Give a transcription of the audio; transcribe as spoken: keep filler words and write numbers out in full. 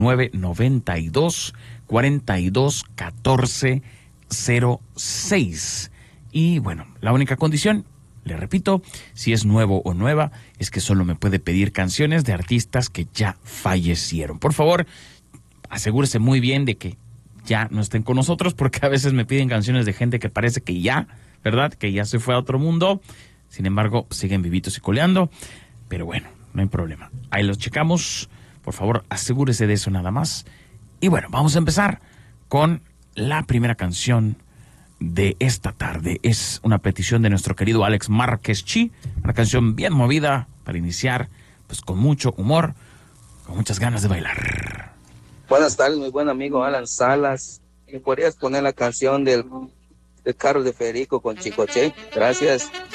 nueve noventa y dos, cuarenta y dos, catorce cero seis. Y bueno, la única condición, le repito, si es nuevo o nueva, es que solo me puede pedir canciones de artistas que ya fallecieron. Por favor, asegúrese muy bien de que ya no estén con nosotros, porque a veces me piden canciones de gente que parece que ya, ¿verdad? Que ya se fue a otro mundo. Sin embargo, siguen vivitos y coleando. Pero bueno, no hay problema. Ahí los checamos. Por favor, asegúrese de eso nada más. Y bueno, vamos a empezar con la primera canción de esta tarde. Es una petición de nuestro querido Alex Márquez Chi. Una canción bien movida para iniciar, pues con mucho humor, con muchas ganas de bailar. Buenas tardes, mi buen amigo Alan Salas. ¿Me podrías poner la canción del, del carro de Federico con Chicoche? Gracias.